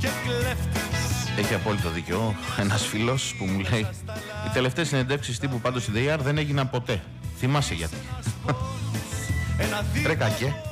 Έχει απόλυτο δίκιο ένας φίλος που μου λέει: οι τελευταίες συνεντεύξεις τύπου πάντως η ΔΕΙΑΡ δεν έγιναν ποτέ. Θυμάσαι γιατί? Ρε κακέ.